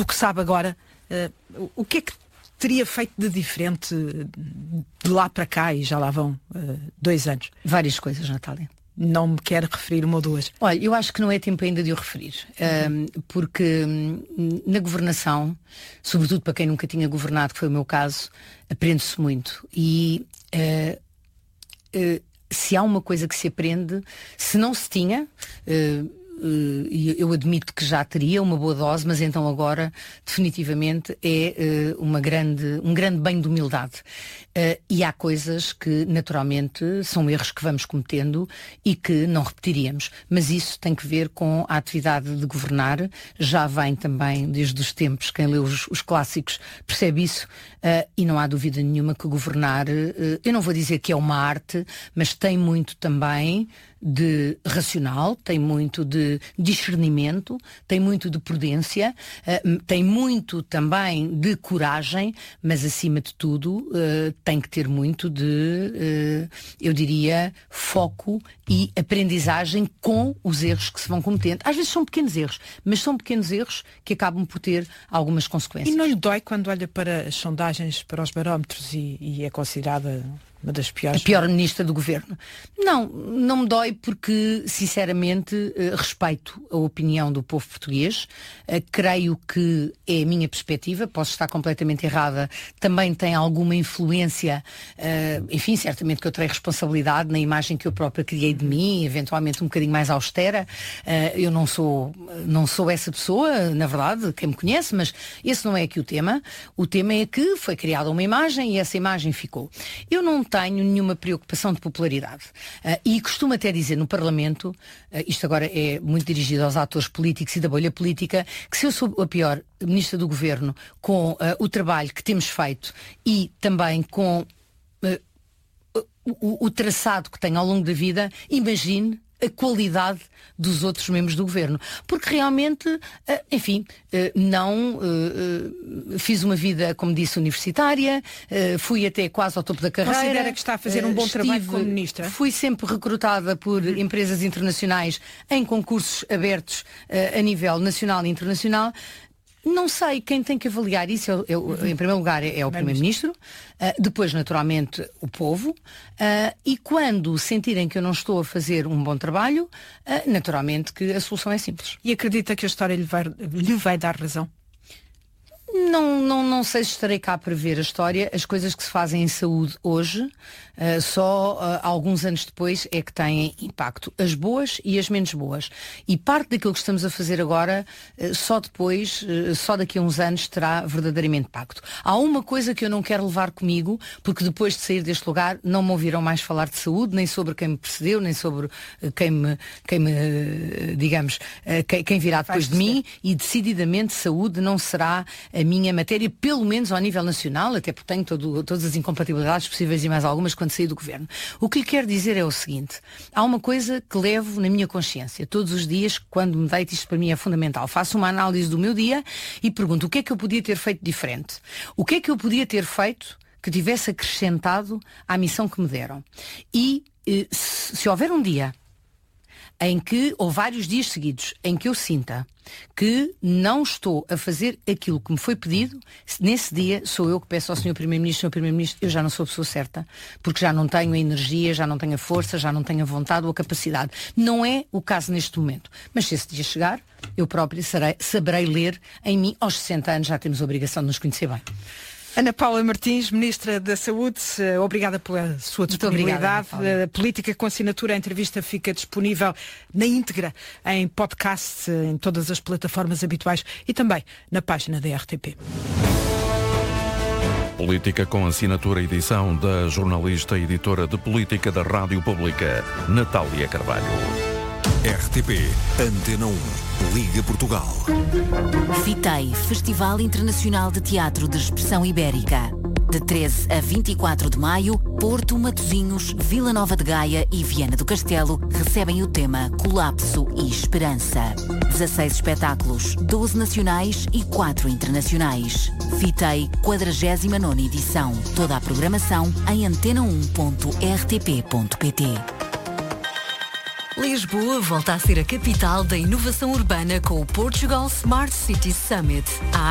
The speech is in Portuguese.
tudo o que sabe agora, o que é que teria feito de diferente de lá para cá, e já lá vão 2 anos? Várias coisas, Natália. Não me quer referir uma ou duas? Olha, eu acho que não é tempo ainda de o referir, porque na governação, sobretudo para quem nunca tinha governado, que foi o meu caso, aprende-se muito. E se há uma coisa que se aprende, se não se tinha, eu admito que já teria uma boa dose, mas então agora definitivamente é um grande banho de humildade. E há coisas que naturalmente são erros que vamos cometendo e que não repetiríamos, mas isso tem que ver com a atividade de governar. Já vem também desde os tempos, quem lê os clássicos percebe isso, e não há dúvida nenhuma que governar, eu não vou dizer que é uma arte, mas tem muito também de racional, tem muito de discernimento, tem muito de prudência, tem muito também de coragem, mas acima de tudo tem que ter muito de, eu diria, foco e aprendizagem com os erros que se vão cometendo. Às vezes são pequenos erros, mas são pequenos erros que acabam por ter algumas consequências. E não lhe dói quando olha para as sondagens, para os barómetros e é considerada uma das piores? A pior ministra do governo. Não me dói porque, sinceramente, respeito a opinião do povo português. Creio que é a minha perspectiva, posso estar completamente errada, também tem alguma influência, enfim, certamente que eu terei responsabilidade na imagem que eu própria criei de mim, eventualmente um bocadinho mais austera. Eu não sou essa pessoa, na verdade, quem me conhece, mas esse não é aqui o tema. O tema é que foi criada uma imagem e essa imagem ficou. Eu não tenho nenhuma preocupação de popularidade. E costumo até dizer no Parlamento, isto agora é muito dirigido aos atores políticos e da bolha política, que se eu sou a pior ministra do Governo com o trabalho que temos feito e também com o traçado que tenho ao longo da vida, imagine a qualidade dos outros membros do governo. Porque realmente, enfim, não fiz uma vida, como disse, universitária, fui até quase ao topo da carreira. Considera que está a fazer um bom trabalho como ministra? Fui sempre recrutada por empresas internacionais em concursos abertos a nível nacional e internacional. Não sei, quem tem que avaliar isso em primeiro lugar é o Primeiro-Ministro, depois naturalmente o povo, e quando sentirem que eu não estou a fazer um bom trabalho, naturalmente que a solução é simples. E acredita que a história lhe vai dar razão? Não sei se estarei cá para ver a história. As coisas que se fazem em saúde hoje, só alguns anos depois é que têm impacto. As boas e as menos boas. E parte daquilo que estamos a fazer agora, só depois, só daqui a uns anos, terá verdadeiramente impacto. Há uma coisa que eu não quero levar comigo, porque depois de sair deste lugar não me ouviram mais falar de saúde, nem sobre quem me precedeu, nem sobre quem virá depois de mim, e decididamente saúde não será a minha matéria, pelo menos ao nível nacional, até porque tenho todas as incompatibilidades possíveis e mais algumas quando saí do governo. O que lhe quero dizer é o seguinte: há uma coisa que levo na minha consciência todos os dias, quando me deito, isto para mim é fundamental. Faço uma análise do meu dia e pergunto o que é que eu podia ter feito diferente? O que é que eu podia ter feito que tivesse acrescentado à missão que me deram? E se houver um dia em que, ou vários dias seguidos, em que eu sinta que não estou a fazer aquilo que me foi pedido, nesse dia sou eu que peço ao Sr. Primeiro-Ministro: Sr. Primeiro-Ministro, eu já não sou a pessoa certa, porque já não tenho a energia, já não tenho a força, já não tenho a vontade ou a capacidade. Não é o caso neste momento. Mas se esse dia chegar, eu própria saberei ler em mim. Aos 60 anos já temos a obrigação de nos conhecer bem. Ana Paula Martins, Ministra da Saúde, obrigada pela sua disponibilidade. Obrigada, a Política com Assinatura, a entrevista fica disponível na íntegra em podcast, em todas as plataformas habituais e também na página da RTP. Política com Assinatura, edição da jornalista e editora de política da Rádio Pública, Natália Carvalho. RTP Antena 1, Liga Portugal. FITEI, Festival Internacional de Teatro de Expressão Ibérica. De 13 a 24 de maio, Porto, Matosinhos, Vila Nova de Gaia e Viana do Castelo recebem o tema Colapso e Esperança. 16 espetáculos, 12 nacionais e 4 internacionais. FITEI, 49ª edição. Toda a programação em antena1.rtp.pt. Lisboa volta a ser a capital da inovação urbana com o Portugal Smart City Summit.